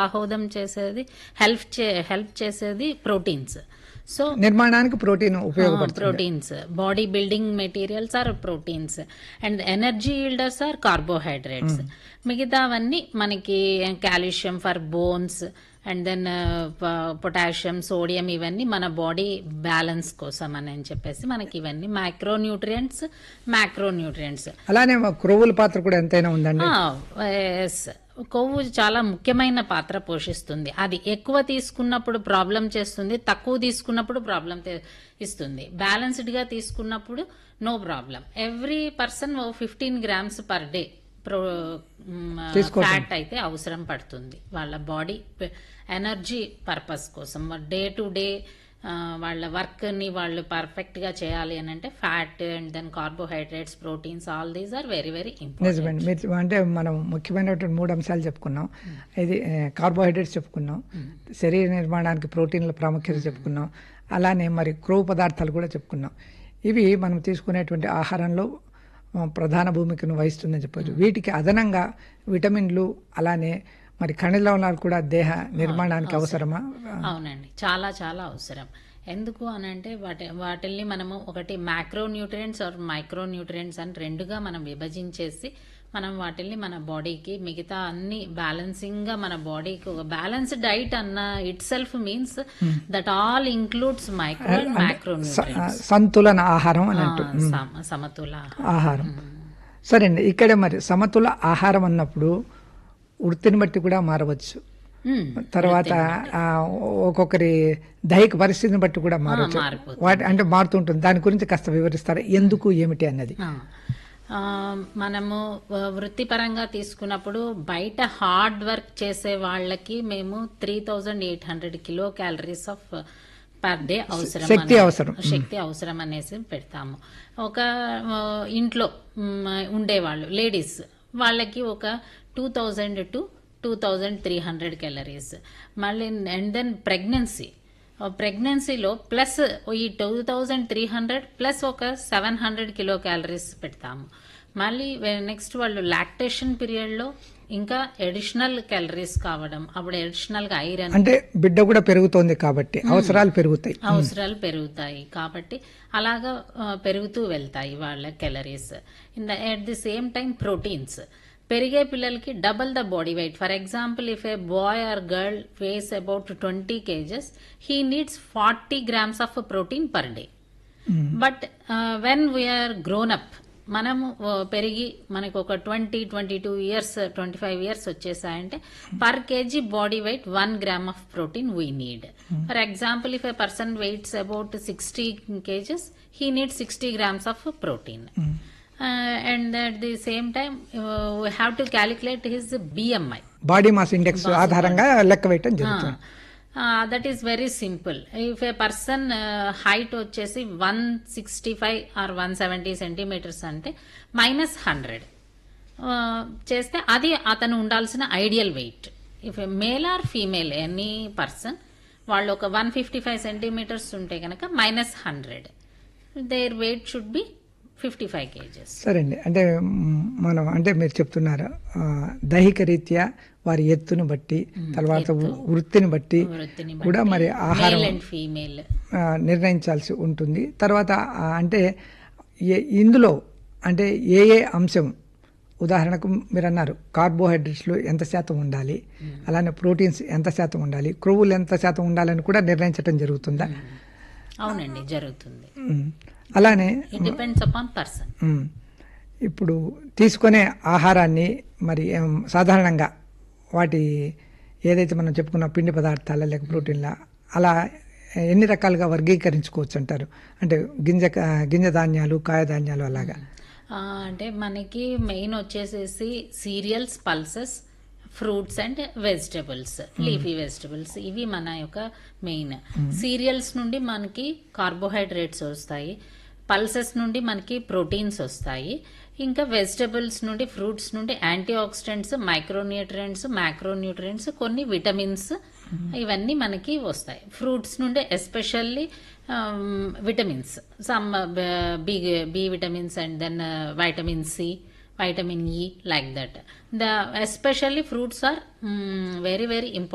ఆహోదం చేసేది, హెల్ప్ చేసేది proteins. So నిర్మాణానికి ప్రోటీన్ ఉపయోగపడుతుంది. Proteins, body building materials are proteins, and energy ఈల్డర్స్ are carbohydrates. మిగతావన్నీ మనకి calcium for bones, and then potassium, sodium, ఇవన్నీ మన బాడీ బ్యాలెన్స్ కోసం అని చెప్పేసి మనకి ఇవన్నీ మ్యాక్రోన్యూట్రియంట్స్. అలానే క్రొవ్వుల పాత్ర కూడా ఎంతైనా ఉందండి. కొవ్వు చాలా ముఖ్యమైన పాత్ర పోషిస్తుంది. అది ఎక్కువ తీసుకున్నప్పుడు ప్రాబ్లం చేస్తుంది, తక్కువ తీసుకున్నప్పుడు ప్రాబ్లం ఇస్తుంది. బ్యాలెన్స్డ్ గా తీసుకున్నప్పుడు no problem. Every person 15 grams per day fat అయితే అవసరం పడుతుంది వాళ్ళ బాడీ ఎనర్జీ పర్పస్ కోసం. డే టు డే వాళ్ళ వర్క్ ని వాళ్ళు పర్ఫెక్ట్ గా చేయాలి అని అంటే fat and then carbohydrates, proteins, all these are very very important. నిజమండి. మీరు అంటే మనం ముఖ్యమైనటువంటి 3 అంశాలు చెప్పుకున్నాం. ఇది కార్బోహైడ్రేట్స్ చెప్పుకున్నాం, శరీర నిర్మాణానికి ప్రోటీన్ల ప్రాముఖ్యత చెప్పుకున్నాం, అలానే మరి క్రొవ్వు పదార్థాలు కూడా చెప్పుకున్నాం. ఇవి మనం తీసుకునేటువంటి ఆహారంలో ప్రధాన భూమికను వహిస్తుందని చెప్పొచ్చు. వీటికి అదనంగా విటమిన్లు, అలానే మరి ఖనిజ లవణాలు కూడా దేహ నిర్మాణానికి అవసరమా? అవునండి, చాలా చాలా అవసరం. ఎందుకు అని అంటే వాటిల్ని మనము ఒకటి మ్యాక్రోన్యూట్రియంట్స్ ఆర్ మైక్రోన్యూట్రియంట్స్ అని రెండుగా మనం విభజించేసి మనం వాటిల్ని మన బాడీకి మిగతా అన్ని బ్యాలెన్సింగ్ గా మన బాడీకి ఒక బ్యాలెన్స్డ్ డైట్ అన్న it self means that all includes micro and macronutrients. సంతులన ఆహారం అని అంటారు. సమతుల ఆహారం. సరే అండి, ఇక్కడే మరి సమతుల ఆహారం అన్నప్పుడు వృత్తిని బట్టి కూడా మారవచ్చు, తర్వాత ఒక్కొక్కరి దైహిక పరిస్థితిని బట్టి కూడా మారవచ్చు, అంటే మారుతుంటుంది. దాని గురించి కాస్త వివరిస్తారా, ఎందుకు ఏమిటి అన్నది? మనము వృత్తిపరంగా తీసుకున్నప్పుడు బయట హార్డ్ వర్క్ చేసే వాళ్ళకి మేము 3800 kcal ఆఫ్ పర్ డే శక్తి అవసరం అనేసి పెడతాము. ఒక ఇంట్లో ఉండేవాళ్ళు లేడీస్ వాళ్ళకి ఒక 2000 to 2300 calories. మళ్ళీ అండ్ దెన్ ప్రెగ్నెన్సీలో ప్లస్ ఈ 2300 ప్లస్ ఒక 700 kcal పెడతాము. మళ్ళీ నెక్స్ట్ వాళ్ళు లాక్టేషన్ పీరియడ్ లో ఇంకా అడిషనల్ క్యాలరీస్ కావడం, అప్పుడు అడిషనల్ గా ఐరన్, అంటే బిడ్డ కూడా పెరుగుతోంది కాబట్టి అవసరాలు పెరుగుతాయి కాబట్టి అలాగా పెరుగుతూ వెళ్తాయి వాళ్ళ calories. At the same time proteins, పెరిగే పిల్లలకి double the body weight. For example, if A boy or girl weighs about 20 kgs, he needs 40 grams of protein per day. But when we are grown up, మనము పెరిగి మనకు ఒక 22 years 25 years వచ్చేసాయంటే per KG body weight 1 gram of protein we need. For example, if a person weighs about 60 kgs, he needs 60 grams of protein. And at the same time we have to calculate his BMI, body mass index ఆధారంగా లెక్క వేయటం జరుగుతుంది. That is very simple. If A person height వచ్చేసి 165 are 170 centimeters అంటే -100 చేస్తే అది అతను ఉండాల్సిన ideal weight. If A male or female any person వాళ్ళు ఒక 155 centimeters ఉంటే కనుక -100 there wait should be 55 kgs. సరే అండి, అంటే మనం అంటే మీరు చెప్తున్నారు దైహిక రీత్యా వారి ఎత్తును బట్టి, తర్వాత వృత్తిని బట్టి కూడా మరి ఆహారం నిర్ణయించాల్సి ఉంటుంది. తర్వాత అంటే ఇందులో అంటే ఏ అంశం, ఉదాహరణకు మీరు అన్నారు కార్బోహైడ్రేట్స్లో ఎంత శాతం ఉండాలి, అలానే ప్రోటీన్స్ ఎంత శాతం ఉండాలి, క్రొవ్వులు ఎంత శాతం ఉండాలని కూడా నిర్ణయించడం జరుగుతుందా? అవునండి, జరుగుతుంది. అలానే డిపెండ్స్ అపాన్ పర్సన్. ఇప్పుడు తీసుకునే ఆహారాన్ని మరి సాధారణంగా వాటి ఏదైతే మనం చెప్పుకున్న పిండి పదార్థాల లేక ప్రోటీన్ల అలా ఎన్ని రకాలుగా వర్గీకరించుకోవచ్చు అంటారు? అంటే గింజ ధాన్యాలు, కాయధాన్యాలు అలాగా. అంటే మనకి మెయిన్ వచ్చేసేసి serials, pulses, fruits and vegetables, leafy vegetables, ఇవి మన యొక్క మెయిన్. సీరియల్స్ నుండి మనకి కార్బోహైడ్రేట్స్ వస్తాయి, పల్సెస్ నుండి మనకి ప్రోటీన్స్ వస్తాయి, ఇంకా వెజిటబుల్స్ నుండి, ఫ్రూట్స్ నుండి యాంటీ ఆక్సిడెంట్స్, మైక్రోన్యూట్రియంట్స్, మ్యాక్రోన్యూట్రియంట్స్, కొన్ని విటమిన్స్, ఇవన్నీ మనకి వస్తాయి. ఫ్రూట్స్ నుండి especially vitamins, some B vitamins and then vitamin C, vitamin E, like that. Especially fruits are very very important.